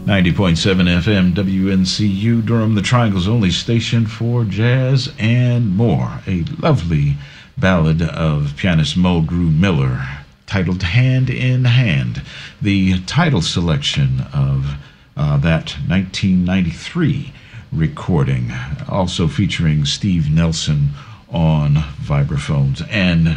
90.7 FM WNCU Durham, the Triangle's only station for jazz and more. A lovely ballad of pianist Mulgrew Miller titled Hand in Hand. The title selection of that 1993 recording, also featuring Steve Nelson on vibraphones and